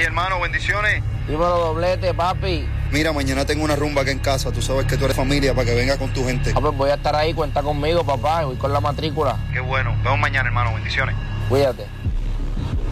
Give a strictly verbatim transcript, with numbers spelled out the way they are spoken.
hermano, bendiciones. Dímelo, doblete, papi. Mira, mañana tengo una rumba acá en casa. Tú sabes que tú eres familia para que vengas con tu gente. Ah, pues voy a estar ahí, cuenta conmigo, papá. Voy con la matrícula. Qué bueno. Vemos mañana, hermano, bendiciones. Cuídate.